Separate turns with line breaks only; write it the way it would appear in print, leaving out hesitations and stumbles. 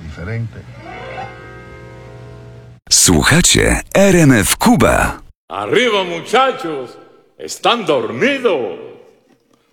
diferente.
Słuchacie RMF Cuba.
Arriba, muchachos, están dormidos.